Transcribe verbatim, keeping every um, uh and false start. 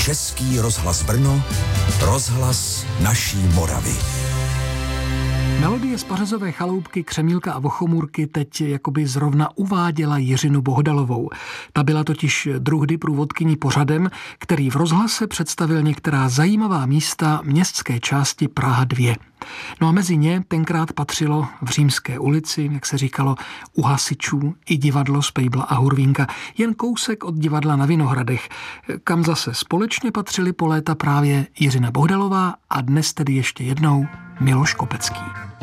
Český rozhlas Brno, rozhlas naší Moravy. Melodie z Pařezové chaloupky Křemílka a Vochomůrky teď jakoby zrovna uváděla Jiřinu Bohdalovou. Ta byla totiž druhdy průvodkyní pořadem, který v rozhlase představil některá zajímavá místa městské části Praha dva. No a mezi ně tenkrát patřilo v Římské ulici, jak se říkalo, u hasičů i divadlo z Pejbla a Hurvínka, jen kousek od divadla na Vinohradech, kam zase společně patřili po léta právě Jiřina Bohdalová a dnes tedy ještě jednou Miloš Kopecký.